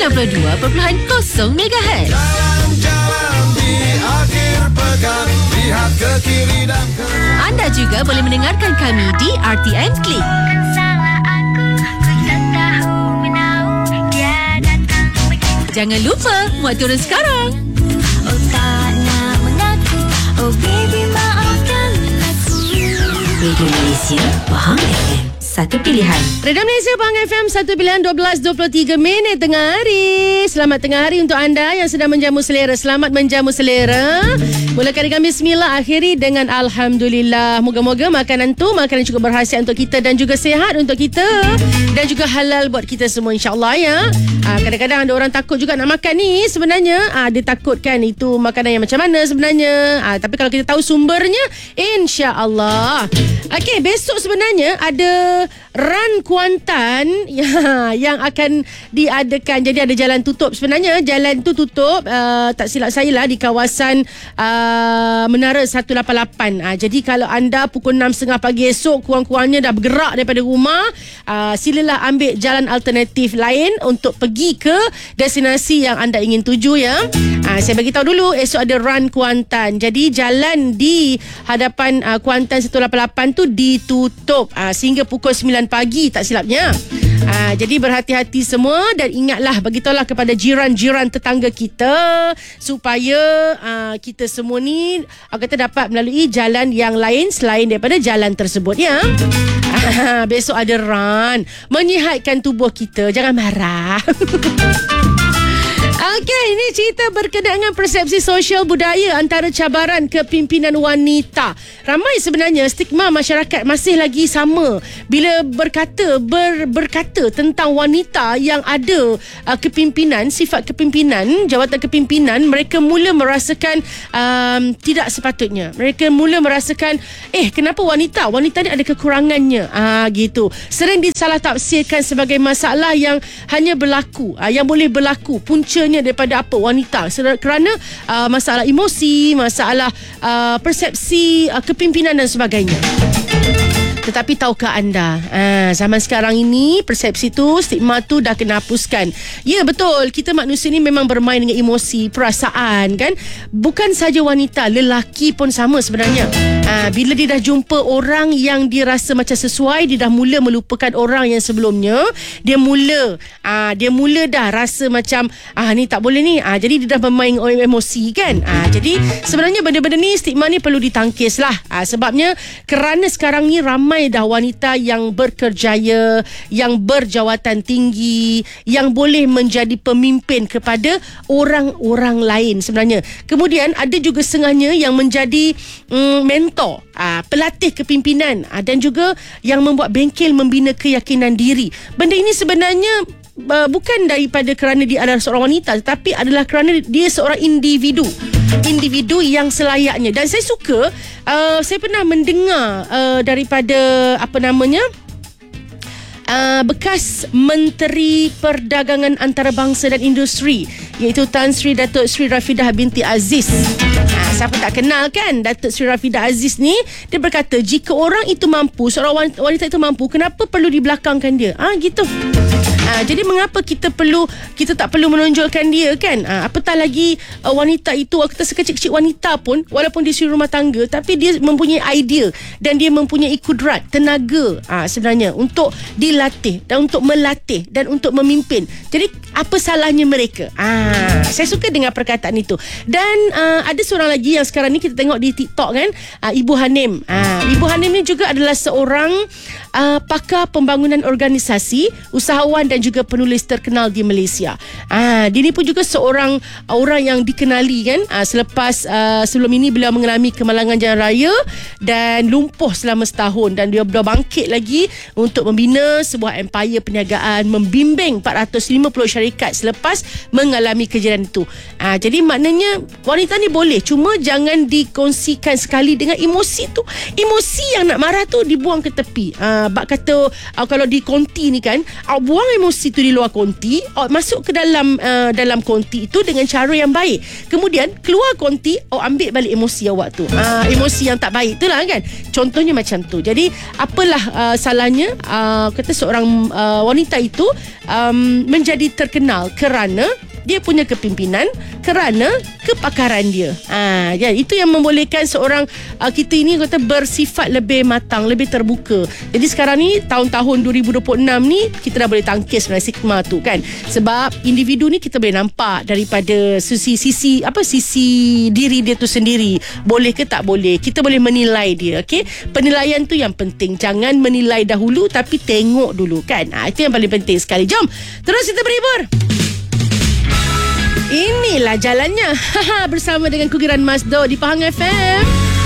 92.0 MHz. Jalan-jalan di akhir pekan, lihat ke kiri dan ke... Anda juga boleh mendengarkan kami di RTM Klik. Jangan lupa, muat turun sekarang. Oh tak nak mengaku, oh baby maafkan aku. Radio Malaysia, Pahang FM. Satu pilihan. Radio Malaysia Pahang FM 1 pilihan 12.23 minit tengah hari. Selamat tengah hari untuk anda yang sedang menjamu selera. Selamat menjamu selera. Mulakan kami bismillah, akhiri dengan Alhamdulillah. Moga-moga makanan tu makanan cukup berkhasiat untuk kita dan juga sihat untuk kita dan juga halal buat kita semua, insyaAllah ya. Kadang-kadang ada orang takut juga nak makan ni sebenarnya. Dia takutkan itu makanan yang macam mana sebenarnya. Tapi kalau kita tahu sumbernya, insyaAllah. Okey, besok sebenarnya ada Run Kuantan yang akan diadakan. Jadi ada jalan tutup. Sebenarnya jalan tu tutup, tak silap saya lah, di kawasan Menara 188. Jadi kalau anda pukul 6.30 pagi esok kurang-kurangnya dah bergerak daripada rumah, silalah ambil jalan alternatif lain untuk pergi ke destinasi yang anda ingin tuju ya. Saya bagi tahu dulu, esok ada Run Kuantan. Jadi jalan di hadapan Kuantan 188 tu ditutup sehingga pukul 9 pagi tak silapnya. Jadi berhati-hati semua dan ingatlah, bagitahulah kepada jiran-jiran tetangga kita supaya kita semua ni kata dapat melalui jalan yang lain selain daripada jalan tersebut ya. Besok ada run menyihatkan tubuh kita, jangan marah. Okey, ini cerita berkenaan dengan persepsi sosial budaya antara cabaran kepimpinan wanita. Ramai sebenarnya stigma masyarakat masih lagi sama bila berkata tentang wanita yang ada kepimpinan, sifat kepimpinan, jawatan kepimpinan. Mereka mula merasakan tidak sepatutnya. Mereka mula merasakan kenapa wanita ni ada kekurangannya, gitu. Sering disalah tafsirkan sebagai masalah yang hanya berlaku, yang boleh berlaku puncanya daripada apa, wanita, kerana masalah emosi, masalah persepsi kepimpinan dan sebagainya. Tetapi tahukah anda, zaman sekarang ini persepsi tu, stigma tu dah kena hapuskan. Ya betul, kita manusia ni memang bermain dengan emosi, perasaan kan. Bukan saja wanita, lelaki pun sama sebenarnya. Bila dia dah jumpa orang yang dia rasa macam sesuai, dia dah mula melupakan orang yang sebelumnya. Dia mula dah rasa macam ni tak boleh ni. Jadi dia dah bermain emosi kan. Jadi sebenarnya benda-benda ni, stigma ni perlu ditangkis lah. Sebabnya kerana sekarang ni ramai dah wanita yang berkerjaya, yang berjawatan tinggi, yang boleh menjadi pemimpin kepada orang-orang lain sebenarnya. Kemudian ada juga setengahnya yang menjadi mentor, pelatih kepimpinan, dan juga yang membuat bengkel membina keyakinan diri. Benda ini sebenarnya bukan daripada kerana dia adalah seorang wanita, tetapi adalah kerana dia seorang individu yang selayaknya. Dan saya suka, saya pernah mendengar daripada bekas Menteri Perdagangan Antarabangsa dan Industri, iaitu Tan Sri Datuk Sri Rafidah binti Aziz. Siapa tak kenal kan Datuk Sri Rafidah Aziz ni? Dia berkata, jika orang itu mampu, seorang wanita itu mampu, kenapa perlu dibelakangkan dia? Gitu. Jadi mengapa kita tak perlu menonjolkan dia kan? Apatah lagi wanita itu, kita sekecil-kecil wanita pun, walaupun dia suri rumah tangga, tapi dia mempunyai idea dan dia mempunyai kudrat, tenaga sebenarnya untuk dilatih dan untuk melatih dan untuk memimpin. Jadi apa salahnya mereka? Saya suka dengan perkataan itu. Dan ada seorang lagi yang sekarang ni kita tengok di TikTok kan, Ibu Hanim. Ibu Hanim ni juga adalah seorang pakar pembangunan organisasi, usahawan dan juga penulis terkenal di Malaysia. Dia ni pun juga seorang orang yang dikenali kan. Sebelum ini beliau mengalami kemalangan jalan raya dan lumpuh selama setahun, dan dia bangkit lagi untuk membina sebuah empire perniagaan, membimbing 450 syarikat selepas mengalami kejadian itu. Jadi maknanya wanita ni boleh, cuma jangan dikongsikan sekali dengan emosi tu. Emosi yang nak marah tu dibuang ke tepi. Bak kata kalau di konti ni kan, buang emosi tu di luar konti, masuk ke dalam konti itu dengan cara yang baik. Kemudian keluar konti, ambil balik emosi awak tu. Emosi yang tak baik tu lah kan. Contohnya macam tu. Jadi apalah salahnya kata seorang wanita itu menjadi terkenal kerana dia punya kepimpinan, kerana kepakaran dia. Ya, itu yang membolehkan seorang kita ini kata bersifat lebih matang, lebih terbuka. Jadi sekarang ni tahun-tahun 2026 ni kita dah boleh tangkis sebenarnya stigma tu kan. Sebab individu ni kita boleh nampak daripada sisi diri dia tu sendiri. Boleh ke tak boleh? Kita boleh menilai dia, okey? Penilaian tu yang penting. Jangan menilai dahulu tapi tengok dulu kan. Itu yang paling penting sekali. Jom terus kita berhibur. Inilah jalannya bersama dengan Kugiran Masdo di Pahang FM.